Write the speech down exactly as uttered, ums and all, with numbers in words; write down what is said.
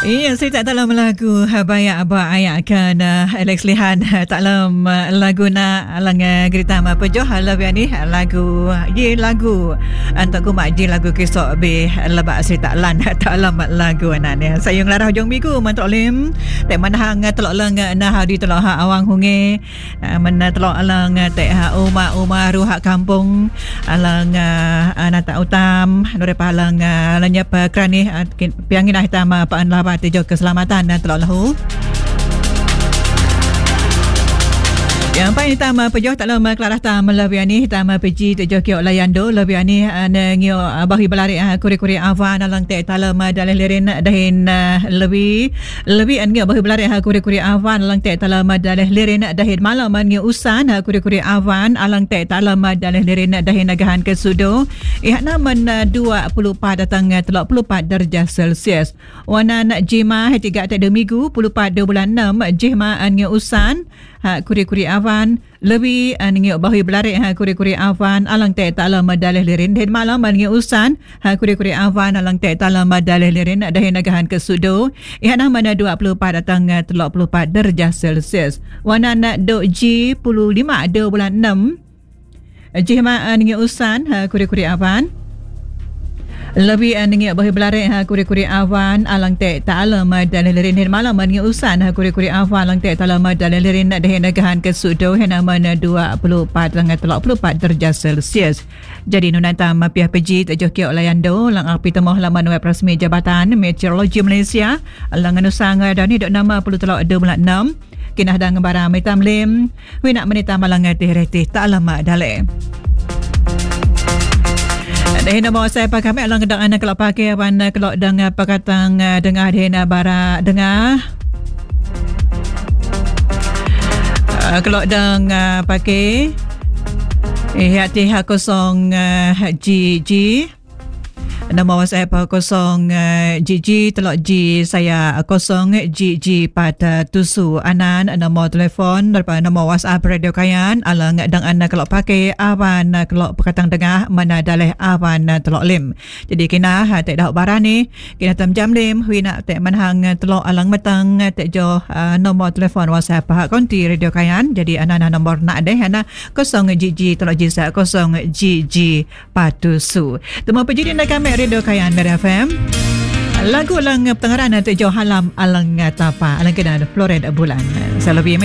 Iya, saya tak dalam lagu Bayak Abah Ayakkan uh, Alex Lihan tak dalam uh, lagu na alang uh, gerita ma pejoh lebih ni lagu ye lagu antak ku mak je lagu kisah be lebak cerita lan tak dalam lagu anane sayung larah jong miku mantok lim tak manhang telok lang na hari telok ha awang hunge men telok alang tak ha uma uma ruha kampung alang nata utam nore palang lanyap krani piangin hitam paan laba tejo keselamatan dan telok lahu. Yang paling hitam pejoh tak lama kelarah tam lebih ni hitam peji tejo kiok layando lebih ni ngio bahi belari kuri-kuri avan alang te talam dalih lirin dahin lebih lebih ngio bahi belari kuri-kuri avan alang te talam dalih lirin dahin malam ngio usan kuri-kuri avan alang te talam dalih lirin dahin nagahan kesudo ihak naman dua puluh empat datang telok puluh empat darjah Celsius wanan jima tiga tak ada minggu puluh empat bulan enam jima ngio usan ha kuri-kuri avan lebih ngio bahi belari ha kuri-kuri avan alang te talam dalih lirin dan malam ngio usan ha kuri-kuri avan alang te talam dalih lirin dahin nagahan kesudo ihak naman dua puluh empat datang telok puluh empat darjah Celsius wanan dok ji puluh lima bulan enam jima ngio usan ha kuri-kuri avan lebih ngio bahi belari ha kuri-kuri avan alang te talam dalih lirin dan malam ngio usan ha kuri-kuri avan alang te talam dalih lirin dahin nagahan kesudo ihak naman dua puluh empat datang telok puluh empat darjah Celsius. Jadi nunata mapiah peji tejoh kiok layando lang api temoh laman web rasmi Jabatan Meteorologi Malaysia lang anusang dan ni dok nama puluh telok dua bulan enam kinah dang barang mitam lim wi nak menita malang teh retih tak lama dale. Dah nama saya pak kami alang gedang anak kelak pakai awan kelak dang pakatang dengar dena bara dengar kelak dang pakai eh hati ha kosong G G nama WhatsApp kosong G G telok G saya kosong G G pada tusu anan nama telefon daripada nama WhatsApp Radio Kayan alang dang anda kalau pakai awan kalau perkataan dengar mana dalih awan telok lim jadi kena ha tak dah barang ni kena tam jam lim hui nak tak manhang telok alang metang tak jo uh, nombor telefon WhatsApp hak konti Radio Kayan jadi anan nombor nak deh ana kosong G G telok G saya kosong G G patusu temu pejadi anda kami Radio Kayan Mer F M lagu lang pengaran tu jo halam alang tapa alang kena Florida bulan saya lebih